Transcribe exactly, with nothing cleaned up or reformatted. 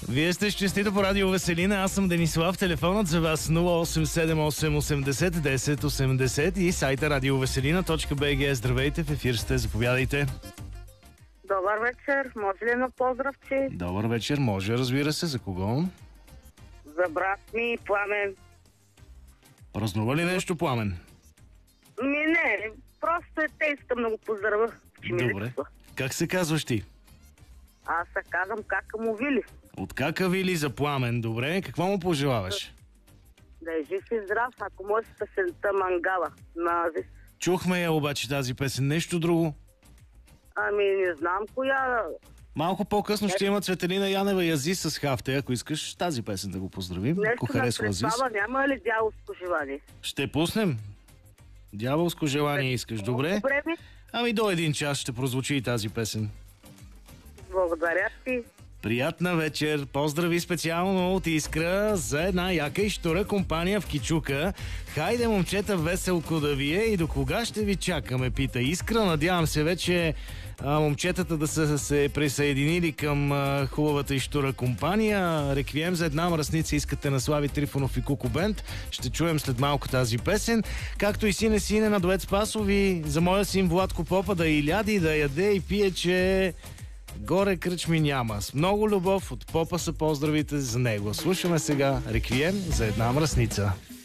Вие сте щастито по радио Веселина. Аз съм Денислав. Телефонът за вас нула осем седем осем осемдесет десет осемдесет и сайта радиовеселина точка би джи. Здравейте, в ефир сте, заповядайте. Добър вечер, може ли на поздравче? Добър вечер, може, разбира се. За кого? За брат ми, Пламен. Празнува ли нещо, Пламен? Ми не, просто е те, искам да го поздравя. Добре. Как се казваш ти? Аз се казвам Кака му Вили. От Кака Вили за Пламен, добре. Какво му пожелаваш? Да е жив и здрав, ако може песента Мангала на Азис. Чухме я обаче тази песен. Нещо друго? Ами не знам коя. Малко по-късно ще има Цветелина Янева и Азис с Хафте. Ако искаш тази песен да го поздравим. Нещо ако харесва Азис. Няма ли дяволско желание? Ще пуснем. Дяволско желание искаш, добре? Ами до един час ще прозвучи и тази песен. Благодаря ти. Приятна вечер. Поздрави специално от Искра за една яка и щура компания в Кичука. Хайде, момчета, веселко да ви е и до кога ще ви чакаме, пита Искра. Надявам се вече а, момчетата да са се присъединили към а, хубавата и щура компания. Реквием за една мръсница искате на Слави Трифонов и Куко Бенд. Ще чуем след малко тази песен. Както и сине сине на дует Спасови. За моя син Владко Попа да и ляди, да яде и пие, че горе кръчми няма. С много любов от Попа са поздравите за него. Слушаме сега Реквием за една мръсница.